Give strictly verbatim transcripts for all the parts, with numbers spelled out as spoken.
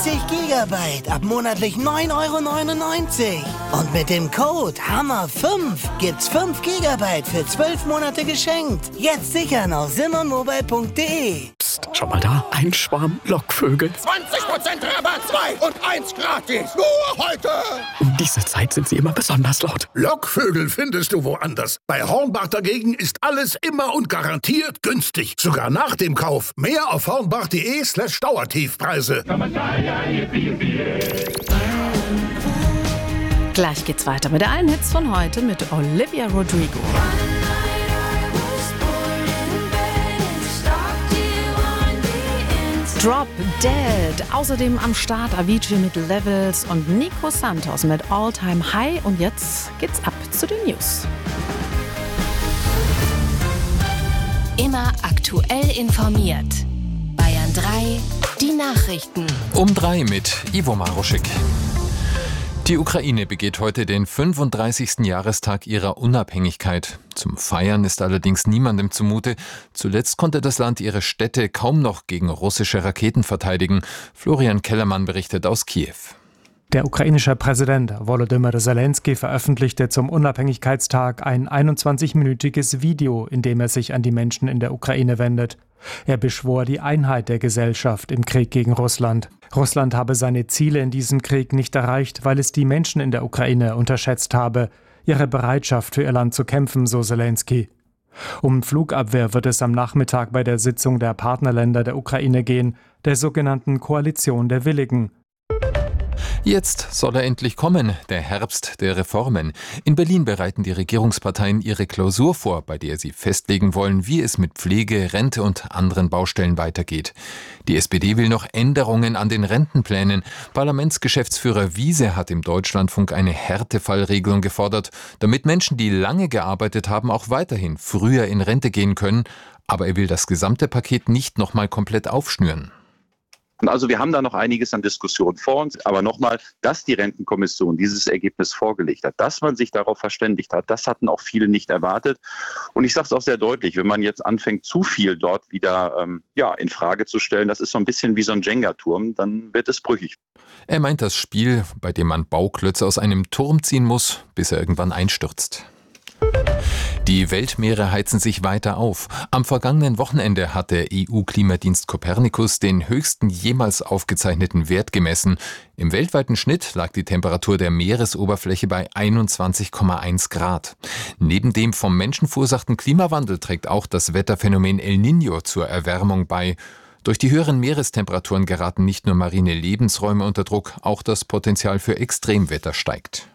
zwanzig Gigabyte ab monatlich neun Euro neunundneunzig. Und mit dem Code Hammer fünf gibt's fünf Gigabyte für zwölf Monate geschenkt. Jetzt sichern auf simmermobile punkt de. Psst, schau mal da, ein Schwarm Lockvögel. zwanzig Prozent Rabatt, zwei und eins gratis. Nur heute. Um diese Zeit sind sie immer besonders laut. Lockvögel findest du woanders. Bei Hornbach dagegen ist alles immer und garantiert günstig. Sogar nach dem Kauf. Mehr auf hornbach.de slash Dauertiefpreise. Gleich geht's weiter mit allen Hits von heute mit Olivia Rodrigo. Drop Dead. Außerdem am Start Avicii mit Levels und Nico Santos mit All Time High. Und jetzt geht's ab zu den News. Immer aktuell informiert. Bayern drei, die Nachrichten. Um drei mit Ivo Maruschik. Die Ukraine begeht heute den fünfunddreißigsten Jahrestag ihrer Unabhängigkeit. Zum Feiern ist allerdings niemandem zumute. Zuletzt konnte das Land ihre Städte kaum noch gegen russische Raketen verteidigen. Florian Kellermann berichtet aus Kiew. Der ukrainische Präsident Volodymyr Zelensky veröffentlichte zum Unabhängigkeitstag ein einundzwanzigminütiges Video, in dem er sich an die Menschen in der Ukraine wendet. Er beschwor die Einheit der Gesellschaft im Krieg gegen Russland. Russland habe seine Ziele in diesem Krieg nicht erreicht, weil es die Menschen in der Ukraine unterschätzt habe, ihre Bereitschaft für ihr Land zu kämpfen, so Zelensky. Um Flugabwehr wird es am Nachmittag bei der Sitzung der Partnerländer der Ukraine gehen, der sogenannten Koalition der Willigen. Jetzt soll er endlich kommen, der Herbst der Reformen. In Berlin bereiten die Regierungsparteien ihre Klausur vor, bei der sie festlegen wollen, wie es mit Pflege, Rente und anderen Baustellen weitergeht. Die S P D will noch Änderungen an den Rentenplänen. Parlamentsgeschäftsführer Wiese hat im Deutschlandfunk eine Härtefallregelung gefordert, damit Menschen, die lange gearbeitet haben, auch weiterhin früher in Rente gehen können. Aber er will das gesamte Paket nicht nochmal komplett aufschnüren. Also wir haben da noch einiges an Diskussionen vor uns. Aber nochmal, dass die Rentenkommission dieses Ergebnis vorgelegt hat, dass man sich darauf verständigt hat, das hatten auch viele nicht erwartet. Und ich sage es auch sehr deutlich, wenn man jetzt anfängt, zu viel dort wieder ähm, ja, in Frage zu stellen, das ist so ein bisschen wie so ein Jenga-Turm, dann wird es brüchig. Er meint das Spiel, bei dem man Bauklötze aus einem Turm ziehen muss, bis er irgendwann einstürzt. Die Weltmeere heizen sich weiter auf. Am vergangenen Wochenende hat der E U-Klimadienst Copernicus den höchsten jemals aufgezeichneten Wert gemessen. Im weltweiten Schnitt lag die Temperatur der Meeresoberfläche bei einundzwanzig Komma eins Grad. Neben dem vom Menschen verursachten Klimawandel trägt auch das Wetterphänomen El Niño zur Erwärmung bei. Durch die höheren Meerestemperaturen geraten nicht nur marine Lebensräume unter Druck, auch das Potenzial für Extremwetter steigt.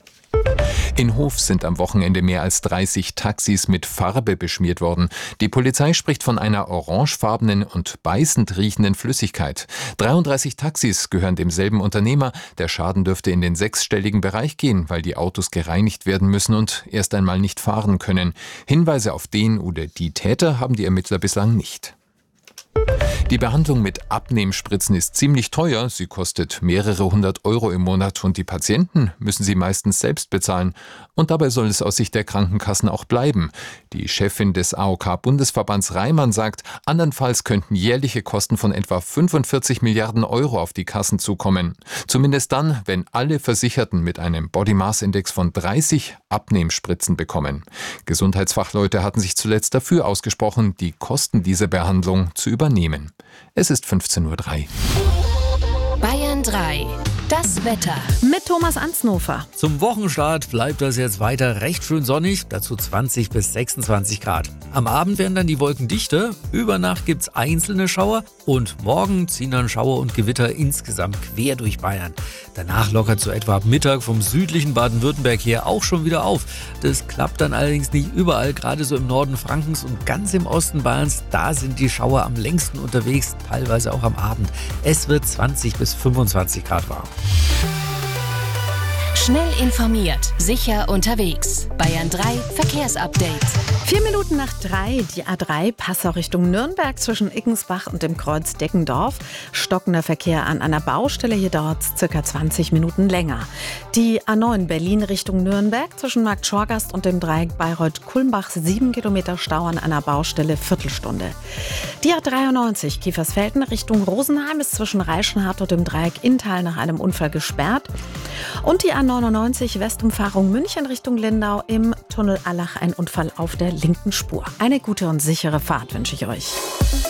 In Hof sind am Wochenende mehr als dreißig Taxis mit Farbe beschmiert worden. Die Polizei spricht von einer orangefarbenen und beißend riechenden Flüssigkeit. dreiunddreißig Taxis gehören demselben Unternehmer. Der Schaden dürfte in den sechsstelligen Bereich gehen, weil die Autos gereinigt werden müssen und erst einmal nicht fahren können. Hinweise auf den oder die Täter haben die Ermittler bislang nicht. Die Behandlung mit Abnehmspritzen ist ziemlich teuer. Sie kostet mehrere hundert Euro im Monat und die Patienten müssen sie meistens selbst bezahlen. Und dabei soll es aus Sicht der Krankenkassen auch bleiben. Die Chefin des A O K-Bundesverbands Reimann sagt, andernfalls könnten jährliche Kosten von etwa fünfundvierzig Milliarden Euro auf die Kassen zukommen. Zumindest dann, wenn alle Versicherten mit einem Body Mass Index von dreißig Abnehmspritzen bekommen. Gesundheitsfachleute hatten sich zuletzt dafür ausgesprochen, die Kosten dieser Behandlung zu übernehmen. Es ist fünfzehn Uhr drei. Bayern drei. Das Wetter. Mit Thomas Ansnofer. Zum Wochenstart bleibt das jetzt weiter recht schön sonnig, dazu zwanzig bis sechsundzwanzig Grad. Am Abend werden dann die Wolken dichter, über Nacht gibt es einzelne Schauer und morgen ziehen dann Schauer und Gewitter insgesamt quer durch Bayern. Danach lockert so etwa ab Mittag vom südlichen Baden-Württemberg her auch schon wieder auf. Das klappt dann allerdings nicht überall, gerade so im Norden Frankens und ganz im Osten Bayerns. Da sind die Schauer am längsten unterwegs, teilweise auch am Abend. Es wird zwanzig bis fünfundzwanzig Grad warm. Schnell informiert, sicher unterwegs. Bayern drei Verkehrsupdate. Vier Minuten nach drei, die A drei Passau Richtung Nürnberg zwischen Iggensbach und dem Kreuz Deckendorf. Stockender Verkehr an einer Baustelle, hier dauert es circa zwanzig Minuten länger. Die A neun Berlin Richtung Nürnberg zwischen Markt Schorgast und dem Dreieck Bayreuth-Kulmbach, sieben Kilometer Stau an einer Baustelle, Viertelstunde. Die A dreiundneunzig Kiefersfelden Richtung Rosenheim ist zwischen Reichenhart und dem Dreieck Inntal nach einem Unfall gesperrt. Und die A neunundneunzig Westumfahrung München Richtung Lindau, im Tunnel Allach ein Unfall auf der linken Spur. Eine gute und sichere Fahrt wünsche ich euch.